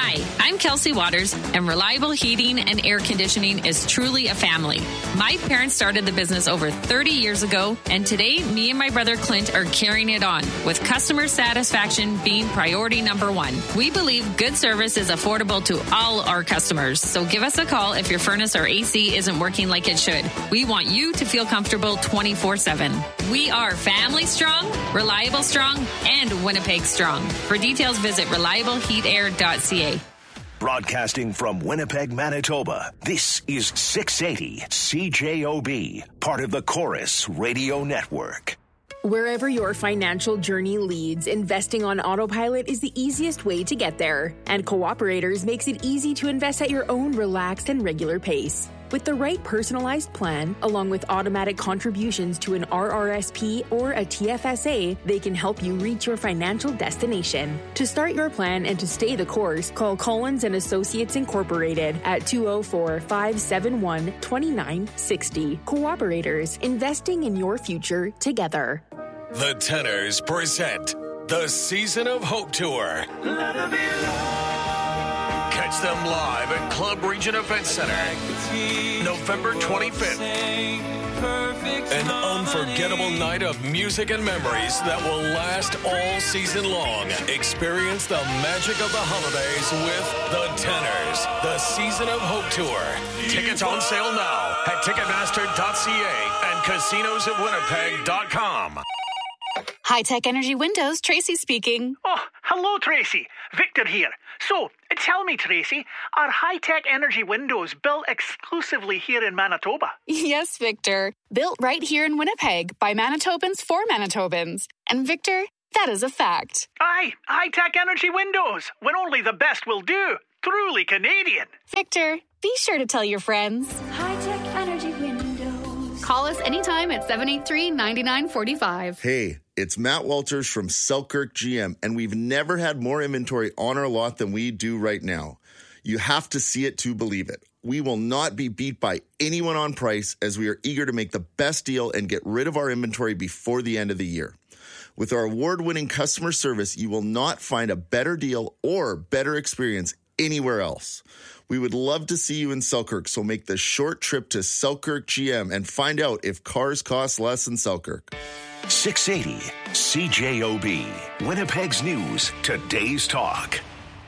Hi, I'm Kelsey Waters, and Reliable Heating and Air Conditioning is truly a family. My parents started the business over 30 years ago, and today, me and my brother Clint are carrying it on, with customer satisfaction being priority number one. We believe good service is affordable to all our customers, so give us a call if your furnace or AC isn't working like it should. We want you to feel comfortable 24/7. We are family strong, reliable strong, and Winnipeg strong. For details, visit reliableheatair.ca. Broadcasting from Winnipeg, Manitoba, this is 680 CJOB, part of the Chorus Radio Network. Wherever your financial journey leads, investing on autopilot is the easiest way to get there. And Cooperators makes it easy to invest at your own relaxed and regular pace. With the right personalized plan, along with automatic contributions to an RRSP or a TFSA, they can help you reach your financial destination. To start your plan and to stay the course, call Collins & Associates Incorporated at 204-571-2960. Cooperators, investing in your future together. The Tenors present the Season of Hope Tour. Catch them live at Club Region Event Center, November 25th. An unforgettable night of music and memories that will last all season long. Experience the magic of the holidays with the Tenors, the Season of Hope Tour. Tickets on sale now at Ticketmaster.ca and casinosofwinnipeg.com. High-Tech Energy Windows, Tracy speaking. Oh, hello, Tracy. Victor here. So, tell me, Tracy, are High-Tech Energy Windows built exclusively here in Manitoba? Yes, Victor. Built right here in Winnipeg by Manitobans for Manitobans. And Victor, that is a fact. Aye, High-Tech Energy Windows, when only the best will do. Truly Canadian. Victor, be sure to tell your friends. High-Tech Energy Windows. Call us anytime at 783-9945. Hey, it's Matt Walters from Selkirk GM, and we've never had more inventory on our lot than we do right now. You have to see it to believe it. We will not be beat by anyone on price, as we are eager to make the best deal and get rid of our inventory before the end of the year. With our award-winning customer service, you will not find a better deal or better experience anywhere else. We would love to see you in Selkirk, so make the short trip to Selkirk GM and find out if cars cost less in Selkirk. 680 CJOB, Winnipeg's News, today's talk.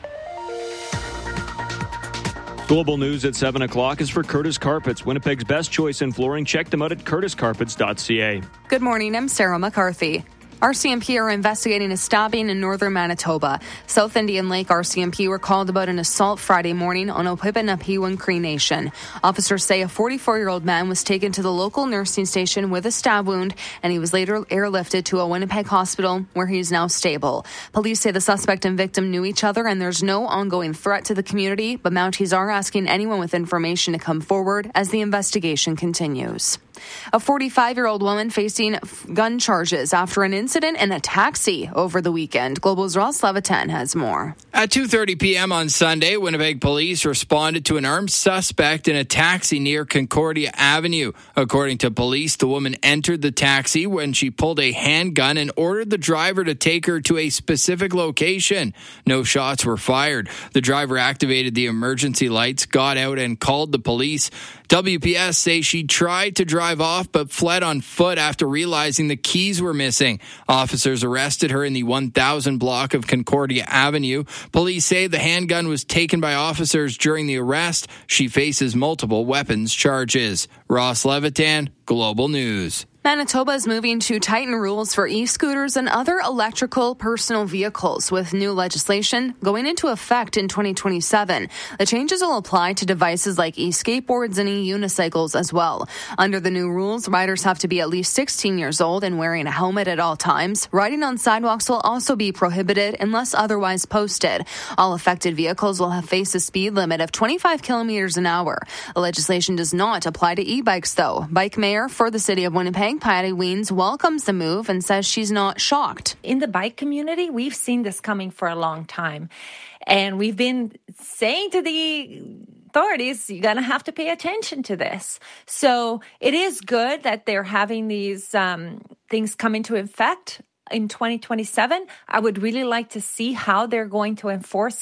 Global News at 7 o'clock is for Curtis Carpets, Winnipeg's best choice in flooring. Check them out at curtiscarpets.ca. Good morning, I'm Sarah McCarthy. RCMP are investigating a stabbing in northern Manitoba. South Indian Lake RCMP were called about an assault Friday morning on Opipinapiwan Cree Nation. Officers say a 44-year-old man was taken to the local nursing station with a stab wound, and he was later airlifted to a Winnipeg hospital where he is now stable. Police say the suspect and victim knew each other and there's no ongoing threat to the community, but Mounties are asking anyone with information to come forward as the investigation continues. A 45-year-old woman facing gun charges after an incident in a taxi over the weekend. Global's Ross Levitan has more. At 2:30 p.m. on Sunday, Winnipeg police responded to an armed suspect in a taxi near Concordia Avenue. According to police, the woman entered the taxi when she pulled a handgun and ordered the driver to take her to a specific location. No shots were fired. The driver activated the emergency lights, got out, and called the police. WPS say she tried to drive off but fled on foot after realizing the keys were missing. Officers arrested her in the 1000 block of Concordia Avenue. Police say the handgun was taken by officers during the arrest. She faces multiple weapons charges. Ross Levitan, Global News. Manitoba is moving to tighten rules for e-scooters and other electrical personal vehicles, with new legislation going into effect in 2027. The changes will apply to devices like e-skateboards and e-unicycles as well. Under the new rules, riders have to be at least 16 years old and wearing a helmet at all times. Riding on sidewalks will also be prohibited unless otherwise posted. All affected vehicles will face a speed limit of 25 kilometers an hour. The legislation does not apply to e-bikes, though. Bike mayor for the city of Winnipeg, Patty Weens, welcomes the move and says she's not shocked. In the bike community, we've seen this coming for a long time. And we've been saying to the authorities, you're going to have to pay attention to this. So it is good that they're having these things come into effect in 2027. I would really like to see how they're going to enforce it.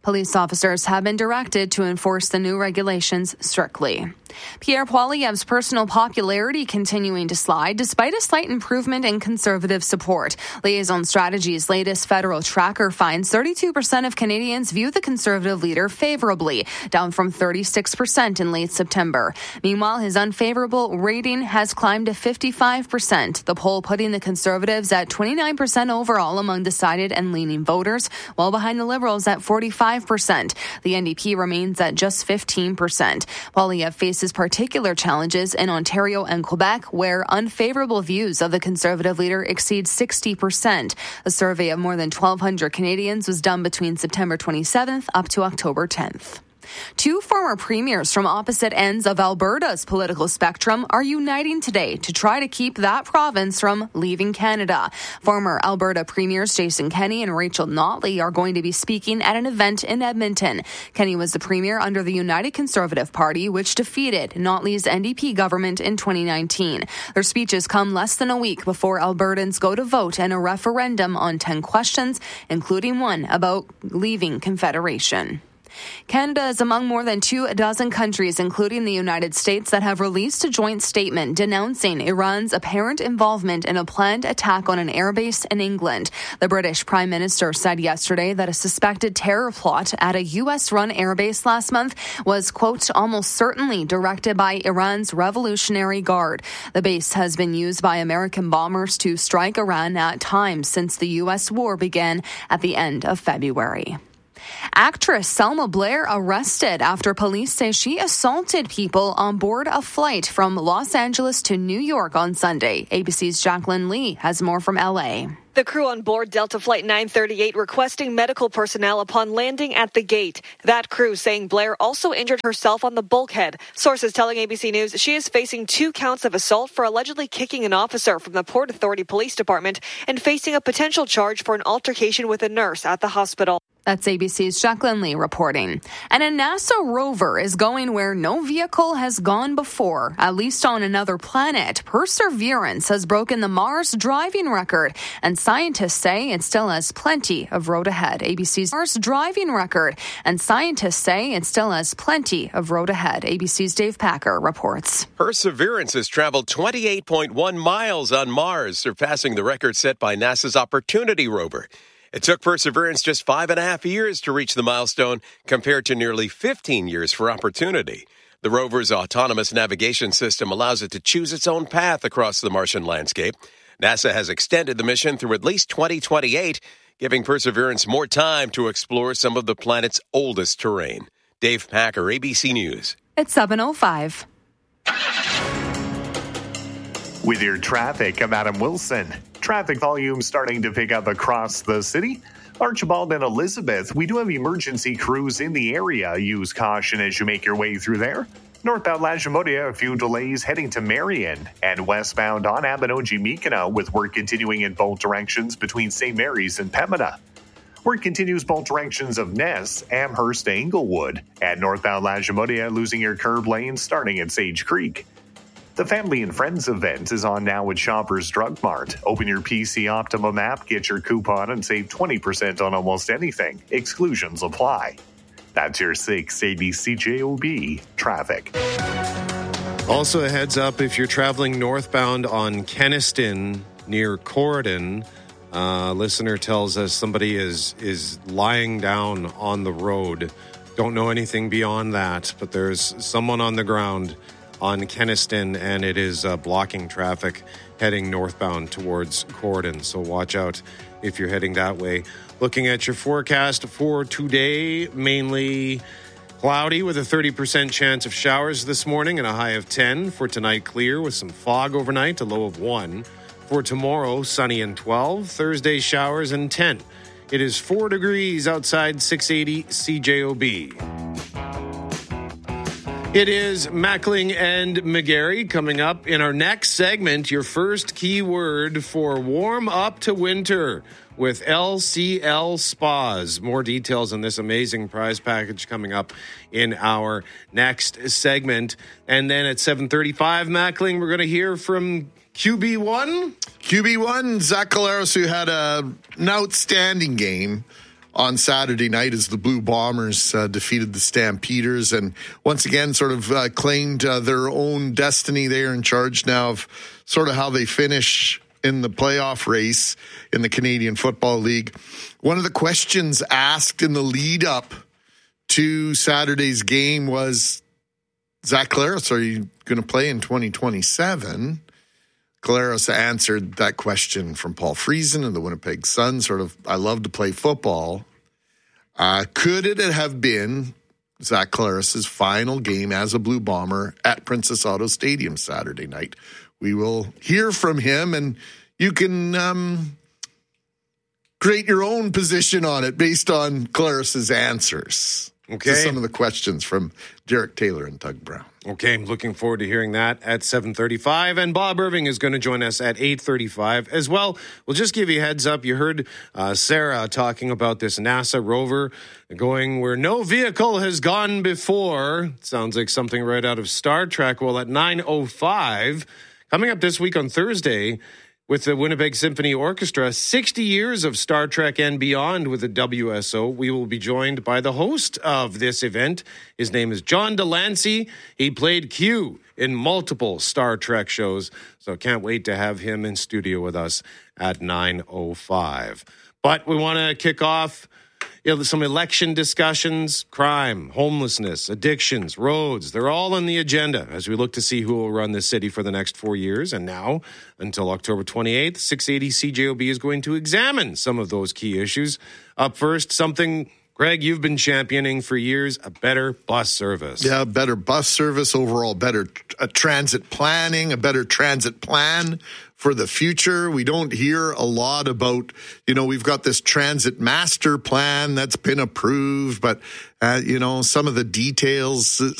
Police officers have been directed to enforce the new regulations strictly. Pierre Poilievre's personal popularity continuing to slide despite a slight improvement in Conservative support. Liaison Strategy's latest federal tracker finds 32% of Canadians view the Conservative leader favorably, down from 36% in late September. Meanwhile, his unfavorable rating has climbed to 55%, the poll putting the Conservatives at 29% overall among decided and leaning voters, well behind the Liberals at 45%. The NDP remains at just 15%. Poilievre faces particular challenges in Ontario and Quebec, where unfavorable views of the Conservative leader exceed 60%. A survey of more than 1,200 Canadians was done between September 27th up to October 10th. Two former premiers from opposite ends of Alberta's political spectrum are uniting today to try to keep that province from leaving Canada. Former Alberta premiers Jason Kenney and Rachel Notley are going to be speaking at an event in Edmonton. Kenney was the premier under the United Conservative Party, which defeated Notley's NDP government in 2019. Their speeches come less than a week before Albertans go to vote in a referendum on 10 questions, including one about leaving Confederation. Canada is among more than 24 countries, including the United States, that have released a joint statement denouncing Iran's apparent involvement in a planned attack on an airbase in England. The British Prime Minister said yesterday that a suspected terror plot at a U.S.-run airbase last month was, quote, almost certainly directed by Iran's Revolutionary Guard. The base has been used by American bombers to strike Iran at times since the U.S. war began at the end of February. Actress Selma Blair arrested after police say she assaulted people on board a flight from Los Angeles to New York on Sunday. ABC's Jacqueline Lee has more from L.A. The crew on board Delta Flight 938 requesting medical personnel upon landing at the gate. That crew saying Blair also injured herself on the bulkhead. Sources telling ABC News she is facing 2 counts of assault for allegedly kicking an officer from the Port Authority Police Department and facing a potential charge for an altercation with a nurse at the hospital. That's ABC's Jacqueline Lee reporting. And a NASA rover is going where no vehicle has gone before, at least on another planet. Perseverance has broken the Mars driving record, and scientists say it still has plenty of road ahead. ABC's Mars driving record, and scientists say it still has plenty of road ahead. ABC's Dave Packer reports. Perseverance has traveled 28.1 miles on Mars, surpassing the record set by NASA's Opportunity rover. It took Perseverance just 5.5 years to reach the milestone, compared to nearly 15 years for Opportunity. The rover's autonomous navigation system allows it to choose its own path across the Martian landscape. NASA has extended the mission through at least 2028, giving Perseverance more time to explore some of the planet's oldest terrain. Dave Packer, ABC News. It's 7:05. With your traffic, I'm Adam Wilson. Traffic volume starting to pick up across the city. Archibald and Elizabeth, we do have emergency crews in the area. Use caution as you make your way through there. Northbound Lagimota, a few delays heading to Marion, and westbound on Abinogi-Mikana with work continuing in both directions between St. Mary's and Pembina. Work continues both directions of Ness, Amherst to Inglewood, and northbound Lagimota losing your curb lane starting at Sage Creek. The Family and Friends event is on now at Shoppers Drug Mart. Open your PC Optimum app, get your coupon, and save 20% on almost anything. Exclusions apply. That's your 680 CJOB traffic. Also a heads up, if you're traveling northbound on Kenaston near Corridon, listener tells us somebody is lying down on the road. Don't know anything beyond that, but there's someone on the ground on Kenaston, and it is blocking traffic heading northbound towards Corridon. So watch out if you're heading that way. Looking at your forecast for today, mainly cloudy with a 30% chance of showers this morning and a high of 10. For tonight, clear with some fog overnight, a low of 1. For tomorrow, sunny and 12. Thursday, showers and 10. It is 4 degrees outside 680 CJOB. It is Mackling and McGarry coming up in our next segment. Your first keyword for warm up to winter with LCL Spas. More details on this amazing prize package coming up in our next segment. And then at 7:35, Mackling, we're going to hear from QB1. QB1, Zach Collaros, who had an outstanding game. on Saturday night as the Blue Bombers defeated the Stampeders and once again sort of claimed their own destiny. They are in charge now of sort of how they finish in the playoff race in the Canadian Football League. One of the questions asked in the lead up to Saturday's game was, Zach Collaros, are you going to play in 2027? Collaros answered that question from Paul Friesen and the Winnipeg Sun, sort of, I love to play football. Could it have been Zach Collaros' final game as a Blue Bomber at Princess Auto Stadium Saturday night? We will hear from him, and you can create your own position on it based on Collaros' answers to some of the questions from Derek Taylor and Doug Brown. Okay, I'm looking forward to hearing that at 7:35, and Bob Irving is going to join us at 8:35 as well. We'll just give you a heads up. You heard Sarah talking about this NASA rover going where no vehicle has gone before. Sounds like something right out of Star Trek. Well, at 9:05, coming up this week on Thursday, with the Winnipeg Symphony Orchestra, 60 years of Star Trek and beyond with the WSO. We will be joined by the host of this event. His name is John Delancey. He played Q in multiple Star Trek shows, so can't wait to have him in studio with us at 9:05. But we want to kick off some election discussions, crime, homelessness, addictions, roads. They're all on the agenda as we look to see who will run the city for the next 4 years. And now, until October 28th, 680 CJOB is going to examine some of those key issues. Up first, something, Greg, you've been championing for years, a better bus service. Yeah, better bus service, overall better transit planning, a better transit plan for the future. We don't hear a lot about, we've got this transit master plan that's been approved, but, some of the details